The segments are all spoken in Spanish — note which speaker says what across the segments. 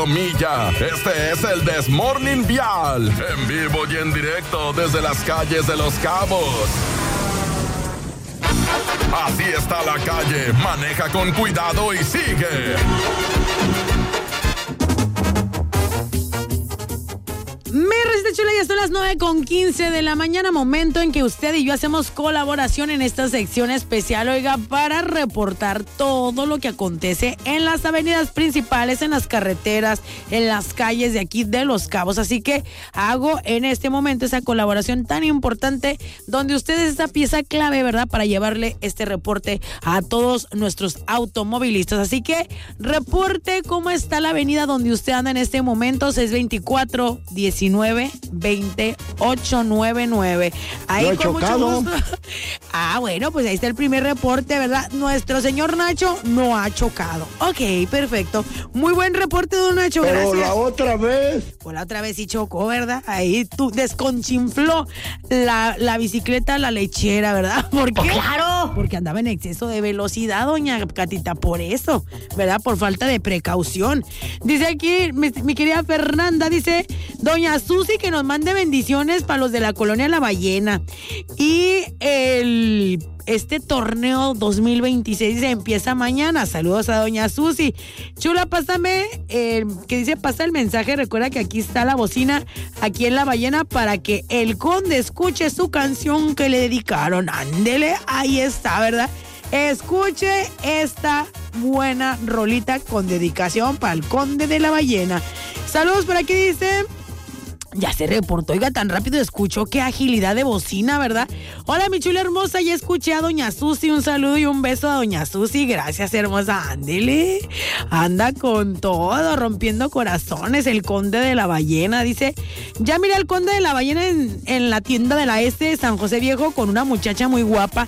Speaker 1: Milla. Este es el Desmorning Vial, en vivo y en directo desde las calles de Los Cabos. Así está la calle, maneja con cuidado y sigue.
Speaker 2: Mi receta chula, ya son las 9:15 de la mañana, momento en que usted y yo hacemos colaboración en esta sección especial, oiga, para reportar todo lo que acontece en las avenidas principales, en las carreteras, en las calles de aquí de Los Cabos. Así que hago en este momento esa colaboración tan importante donde usted es esa pieza clave, ¿verdad?, para llevarle este reporte a todos nuestros automovilistas. Así que reporte cómo está la avenida donde usted anda en este momento, 624-19-20-899. Ahí
Speaker 3: no he
Speaker 2: con
Speaker 3: chocado.
Speaker 2: mucho gusto. Bueno, pues ahí está el primer reporte, ¿verdad? Nuestro señor Nacho no ha chocado. Ok, perfecto. Muy buen reporte, don Nacho.
Speaker 3: Pero
Speaker 2: gracias.
Speaker 3: la otra vez.
Speaker 2: Pues la otra vez sí chocó, ¿verdad? Ahí tú desconchinfló la bicicleta, la lechera, ¿verdad? ¿Por qué?
Speaker 4: ¡Claro!
Speaker 2: Porque andaba en exceso de velocidad, doña Catita, por eso, ¿verdad? Por falta de precaución. Dice aquí, mi querida Fernanda, dice, doña Susi, que nos mande bendiciones para los de la colonia La Ballena. Y este torneo 2026 se empieza mañana. Saludos a doña Susi. Chula, pásame, que dice, pasa el mensaje. Recuerda que aquí está la bocina, aquí en La Ballena, para que el conde escuche su canción que le dedicaron. Ándele, ahí está, ¿verdad? Escuche esta buena rolita con dedicación para el conde de La Ballena. Saludos por aquí, dice... Ya se reportó, oiga, tan rápido escuchó, qué agilidad de bocina, ¿verdad? Hola, mi chula hermosa, ya escuché a doña Susi, un saludo y un beso a doña Susi, gracias, hermosa, ándele, anda con todo, rompiendo corazones, el conde de La Ballena, dice, ya mira al conde de La Ballena en la tienda de la S de San José Viejo con una muchacha muy guapa.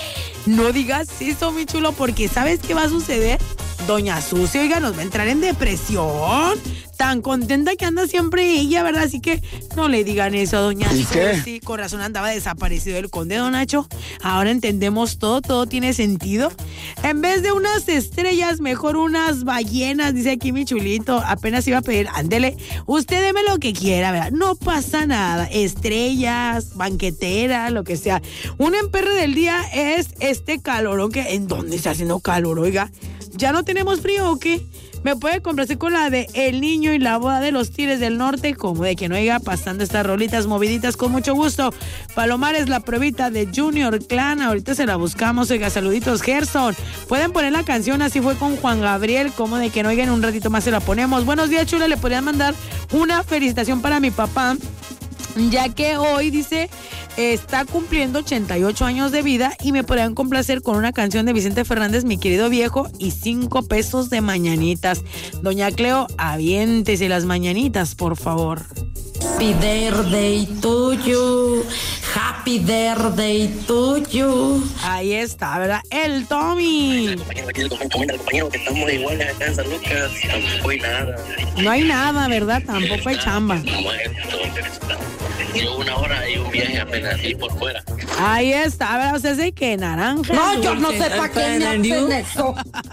Speaker 2: No digas eso, mi chulo, porque ¿sabes qué va a suceder? Doña Susi, oiga, nos va a entrar en depresión. Tan contenta que anda siempre ella, ¿verdad? Así que no le digan eso a doña
Speaker 3: ¿Y qué?
Speaker 2: Susi. Con razón andaba desaparecido el conde, don Nacho. Ahora entendemos todo tiene sentido. En vez de unas estrellas, mejor unas ballenas, dice aquí mi chulito. Apenas iba a pedir, ándele, usted deme lo que quiera, ¿verdad? No pasa nada. Estrellas, banquetera, lo que sea. Un emperre del día es este calorón que... ¿En dónde está haciendo calor, oiga? ¿Ya no tenemos frío o qué? Me puede complacer con la de El Niño y la boda de los Tigres del Norte, como de que no oiga, pasando estas rolitas moviditas con mucho gusto. Palomares, la pruebita de Junior Clan, ahorita se la buscamos, oiga, saluditos Gerson. Pueden poner la canción Así fue con Juan Gabriel, como de que no oigan, un ratito más se la ponemos. Buenos días, chula, le podrían mandar una felicitación para mi papá, ya que hoy, dice, está cumpliendo 88 años de vida y me podrían complacer con una canción de Vicente Fernández, Mi Querido Viejo, y 5 pesos de mañanitas. Doña Cleo, aviéntese las mañanitas, por favor.
Speaker 4: Happy birthday to you. Happy birthday to you.
Speaker 2: Ahí está, ¿verdad? El Tommy.
Speaker 5: Compañero, que estamos iguales acá en San Lucas, tampoco hay nada.
Speaker 2: No hay nada, ¿verdad? Tampoco hay chamba.
Speaker 5: Yo 1 hora y un viaje apenas así por fuera.
Speaker 2: Ahí está, ¿verdad? O sea, sé que naranja.
Speaker 4: No, yo no sé para qué me hacen eso.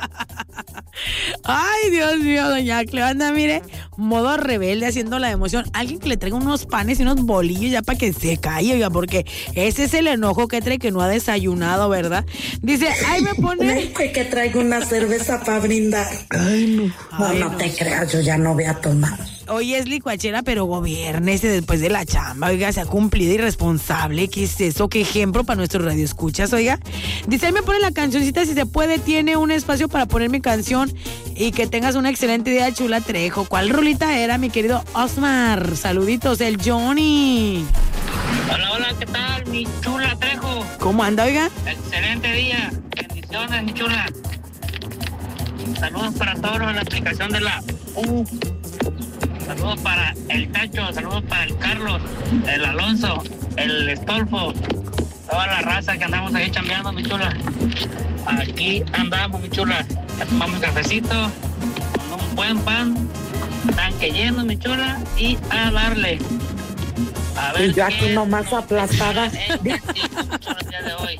Speaker 2: Ay, Dios mío, doña Cleo, anda, mire, modo rebelde haciendo la emoción. Alguien que le traiga unos panes y unos bolillos ya para que se calle, oiga, porque ese es el enojo que trae, que no ha desayunado, ¿verdad? Dice, ay, me pone...
Speaker 4: Que traigo una cerveza para brindar.
Speaker 3: Ay, no.
Speaker 2: Ay,
Speaker 4: no te creas, yo ya no voy a tomar.
Speaker 2: Hoy es licuachera, pero gobiérnese después de la chamba, oiga, se ha cumplido y responsable. ¿Qué es eso? ¿Qué ejemplo para nuestros radioescuchas, oiga? Dice, ahí me pone la cancioncita, si se puede, tiene un espacio para poner mi canción y que tengas una excelente idea, Chula Trejo. ¿Cuál rolita era, mi querido Osmar? Saluditos, el Johnny.
Speaker 6: Hola, hola, ¿qué tal, mi Chula Trejo?
Speaker 2: ¿Cómo anda, oiga?
Speaker 6: Excelente día, bendiciones, mi chula. Saludos para todos en la aplicación de la U. Saludos para el Tacho, saludos para el Carlos, el Alonso, el Estolfo, toda la raza que andamos ahí chambeando, mi chula. Aquí andamos, mi chula. Ya tomamos un cafecito, con un buen pan, tanque lleno, mi chula, y a darle. A ver,
Speaker 4: Y yo aquí nomás aplastada.
Speaker 6: el día de hoy.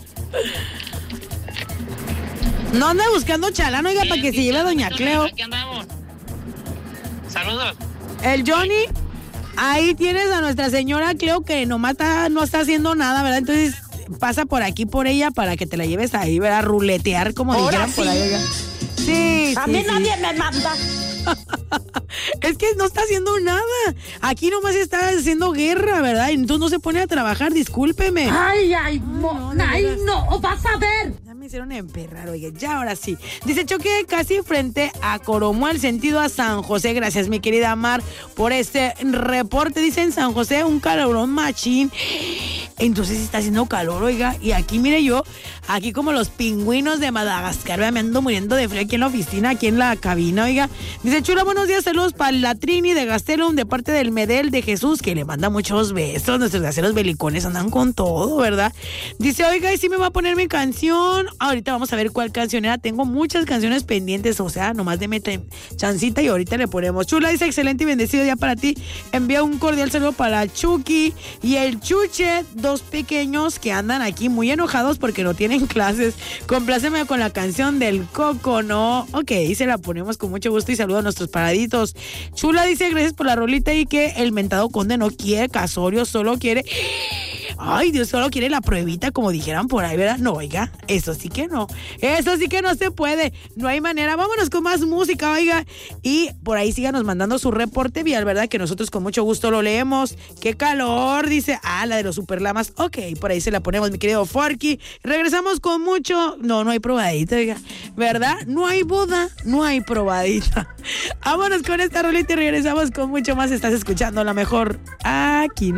Speaker 2: No anda buscando chalán, oiga, para que se lleve a doña Cleo.
Speaker 6: Aquí andamos. Saludos.
Speaker 2: El Johnny, ahí tienes a nuestra señora, creo que nomás no está haciendo nada, ¿verdad? Entonces pasa por aquí por ella para que te la lleves ahí, ¿verdad? Ruletear, como dijeran por ahí, oiga. Sí,
Speaker 4: A mí
Speaker 2: sí.
Speaker 4: nadie me manda.
Speaker 2: Es que no está haciendo nada. Aquí nomás está haciendo guerra, ¿verdad? Y entonces no se pone a trabajar, discúlpeme.
Speaker 4: Ay,
Speaker 2: no,
Speaker 4: vas a ver.
Speaker 2: Ya me hicieron emperrar, oye, ya ahora sí. Dice, choque casi frente a Coromual, sentido a San José. Gracias, mi querida Mar, por este reporte. Dice, en San José, un calorón machín. Entonces está haciendo calor, oiga. Y aquí, mire yo, aquí como los pingüinos de Madagascar, me ando muriendo de frío aquí en la oficina, aquí en la cabina, oiga. Dice, Chula, buenos días, saludos para la Trini de Gastelum, de parte del Medel de Jesús, que le manda muchos besos. Nuestros gaseros belicones andan con todo, ¿verdad? Dice, oiga, y si me va a poner mi canción. Ahorita vamos a ver cuál canción era. Tengo muchas canciones pendientes, o sea, nomás de chancita y ahorita le ponemos. Chula, dice, excelente y bendecido día para ti. Envía un cordial saludo para Chucky y el Chuche, dos pequeños que andan aquí muy enojados porque no tienen clases. Compláceme con la canción del Coco, ¿no? Ok, se la ponemos con mucho gusto y saludo a nuestros paraditos. Chula dice, gracias por la rolita y que el mentado conde no quiere casorio, solo quiere... Ay, Dios, solo quiere la pruebita, como dijeran por ahí, ¿verdad? No, oiga, eso sí que no. Eso sí que no se puede. No hay manera. Vámonos con más música, oiga. Y por ahí síganos mandando su reporte vial, ¿verdad? Que nosotros con mucho gusto lo leemos. ¡Qué calor! Dice, la de los superlamas. Ok, por ahí se la ponemos, mi querido Forky. Regresamos con mucho... No hay probadita, oiga. ¿Verdad? No hay boda, no hay probadita. Vámonos con esta rolita y regresamos con mucho más. Estás escuchando la mejor aquí, ¿no?